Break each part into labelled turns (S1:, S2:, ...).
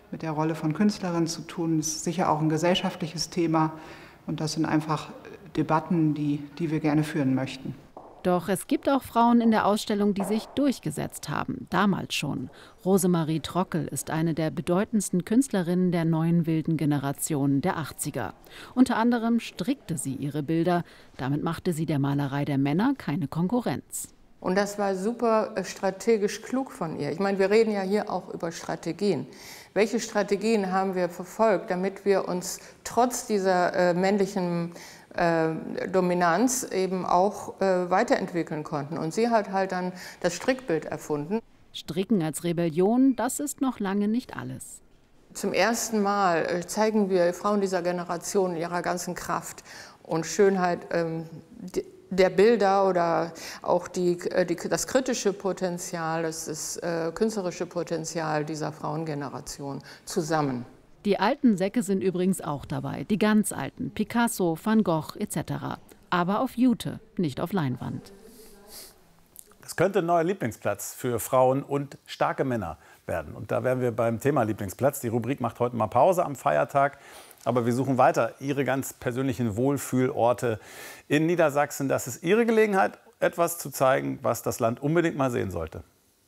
S1: mit der Rolle von Künstlerin zu tun. Das ist sicher auch ein gesellschaftliches Thema. Und das sind einfach Debatten, die wir gerne führen möchten.
S2: Doch es gibt auch Frauen in der Ausstellung, die sich durchgesetzt haben, damals schon. Rosemarie Trockel ist eine der bedeutendsten Künstlerinnen der neuen wilden Generation der 80er. Unter anderem strickte sie ihre Bilder. Damit machte sie der Malerei der Männer keine Konkurrenz.
S3: Und das war super strategisch klug von ihr. Ich meine, wir reden ja hier auch über Strategien. Welche Strategien haben wir verfolgt, damit wir uns trotz dieser männlichen Dominanz eben auch weiterentwickeln konnten? Und sie hat halt dann das Strickbild erfunden.
S2: Stricken als Rebellion, das ist noch lange nicht alles.
S3: Zum ersten Mal zeigen wir Frauen dieser Generation in ihrer ganzen Kraft und Schönheit der Bilder oder auch das kritische Potenzial, das künstlerische Potenzial dieser Frauengeneration zusammen.
S2: Die alten Säcke sind übrigens auch dabei, die ganz alten, Picasso, Van Gogh etc. Aber auf Jute, nicht auf Leinwand.
S4: Das könnte ein neuer Lieblingsplatz für Frauen und starke Männer werden. Und da wären wir beim Thema Lieblingsplatz. Die Rubrik macht heute mal Pause am Feiertag. Aber wir suchen weiter Ihre ganz persönlichen Wohlfühlorte in Niedersachsen. Das ist Ihre Gelegenheit, etwas zu zeigen, was das Land unbedingt mal sehen sollte.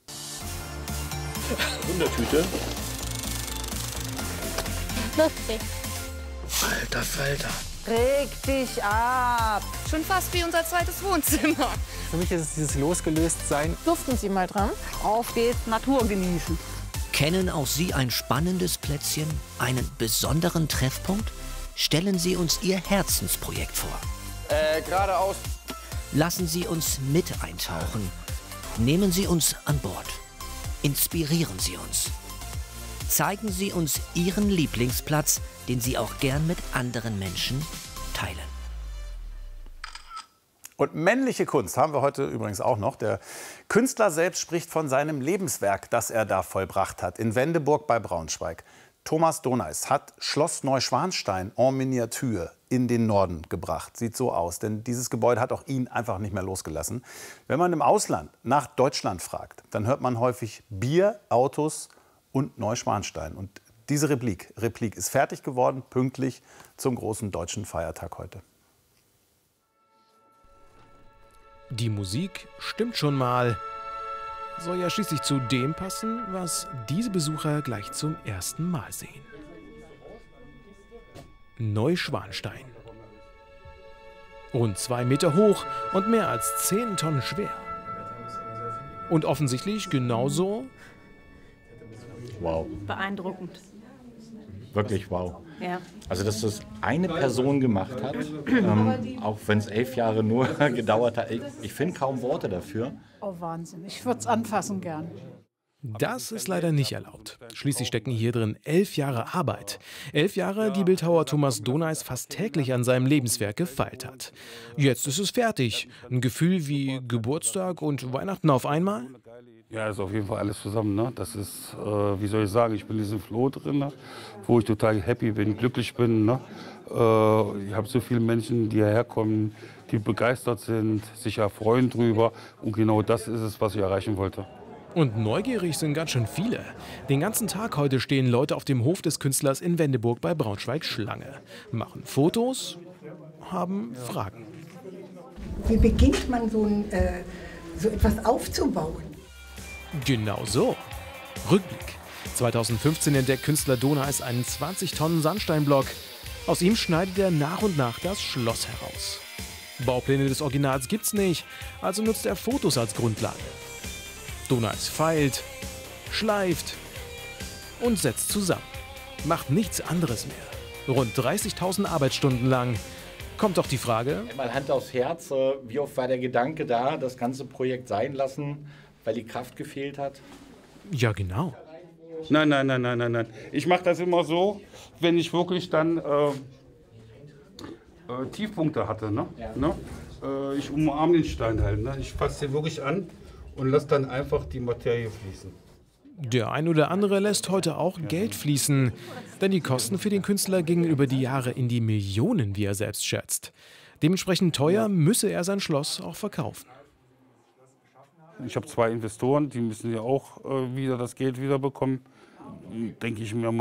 S5: Wundertüte.
S6: Lustig.
S5: Alter Falter.
S7: Reg dich ab.
S8: Schon fast wie unser zweites Wohnzimmer.
S9: Für mich ist es dieses Losgelöstsein.
S7: Duften Sie mal dran.
S6: Auf geht's, Natur genießen.
S10: Kennen auch Sie ein spannendes Plätzchen, einen besonderen Treffpunkt? Stellen Sie uns Ihr Herzensprojekt vor.
S5: Geradeaus.
S10: Lassen Sie uns mit eintauchen. Nehmen Sie uns an Bord. Inspirieren Sie uns. Zeigen Sie uns Ihren Lieblingsplatz, den Sie auch gern mit anderen Menschen teilen.
S4: Und männliche Kunst haben wir heute übrigens auch noch. Der Künstler selbst spricht von seinem Lebenswerk, das er da vollbracht hat, in Wendeburg bei Braunschweig. Thomas Doneis hat Schloss Neuschwanstein en Miniatur in den Norden gebracht. Sieht so aus, denn dieses Gebäude hat auch ihn einfach nicht mehr losgelassen. Wenn man im Ausland nach Deutschland fragt, dann hört man häufig Bier, Autos und Neuschwanstein. Und diese Replik ist fertig geworden, pünktlich zum großen deutschen Feiertag heute.
S11: Die Musik stimmt schon mal. Soll ja schließlich zu dem passen, was diese Besucher gleich zum ersten Mal sehen. Neuschwanstein. Rund 2 Meter hoch und mehr als 10 Tonnen schwer. Und offensichtlich genauso
S5: Wow.
S6: Beeindruckend.
S5: Wirklich wow.
S6: Ja.
S5: Also, dass das eine Person gemacht hat, auch wenn es 11 Jahre nur gedauert hat. Ich finde kaum Worte dafür.
S7: Oh, Wahnsinn. Ich würde es anfassen gern.
S11: Das ist leider nicht erlaubt. Schließlich stecken hier drin 11 Jahre Arbeit. 11 Jahre, die Bildhauer Thomas Doneis fast täglich an seinem Lebenswerk gefeilt hat. Jetzt ist es fertig. Ein Gefühl wie Geburtstag und Weihnachten auf einmal?
S12: Ja, ist auf jeden Fall alles zusammen. Ne? Das ist, wie soll ich sagen, ich bin in diesem Flow drin, ne? Wo ich total happy bin, glücklich bin. Ne? Ich habe so viele Menschen, die hierher kommen, die begeistert sind, sich erfreuen drüber. Und genau das ist es, was ich erreichen wollte.
S11: Und neugierig sind ganz schön viele. Den ganzen Tag heute stehen Leute auf dem Hof des Künstlers in Wendeburg bei Braunschweig Schlange. Machen Fotos, haben Fragen.
S13: Wie beginnt man so etwas aufzubauen?
S11: Genau so. Rückblick. 2015 entdeckt Künstler Doneis einen 20-Tonnen-Sandsteinblock. Aus ihm schneidet er nach und nach das Schloss heraus. Baupläne des Originals gibt's nicht, also nutzt er Fotos als Grundlage. Doneis feilt, schleift und setzt zusammen. Macht nichts anderes mehr. Rund 30.000 Arbeitsstunden lang. Kommt doch die Frage:
S5: Mal Hand aufs Herz, wie oft war der Gedanke da, das ganze Projekt sein lassen, weil die Kraft gefehlt hat?
S11: Ja, genau.
S12: Nein. Ich mache das immer so, wenn ich wirklich dann Tiefpunkte hatte. Ne?
S5: Ja.
S12: Ne? Ich umarme den Stein halt. Ne? Ich fasse den wirklich an und lasse dann einfach die Materie fließen.
S11: Der ein oder andere lässt heute auch Geld fließen. Denn die Kosten für den Künstler gingen über die Jahre in die Millionen, wie er selbst schätzt. Dementsprechend teuer müsse er sein Schloss auch verkaufen.
S12: Ich habe 2 Investoren, die müssen ja auch wieder das Geld wiederbekommen. Denke ich mir mal.